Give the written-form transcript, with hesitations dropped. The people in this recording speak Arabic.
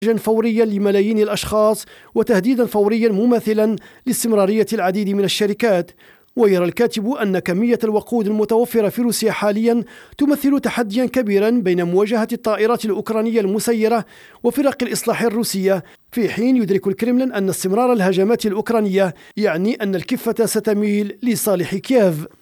فوريا لملايين الأشخاص وتهديدا فوريا مماثلا لاستمرارية العديد من الشركات. ويرى الكاتب أن كمية الوقود المتوفرة في روسيا حاليا تمثل تحديا كبيرا بين مواجهة الطائرات الأوكرانية المسيرة وفرق الإصلاح الروسية، في حين يدرك الكرملين أن استمرار الهجمات الأوكرانية يعني أن الكفة ستميل لصالح كييف.